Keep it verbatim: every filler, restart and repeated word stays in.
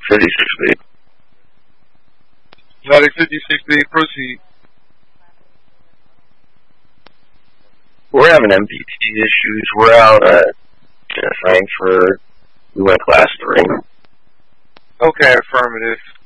fifty-six B. Exotic fifty-six B, proceed. We're having M P T issues. We're out at uh, Frankfurt. We went class three. Okay, affirmative.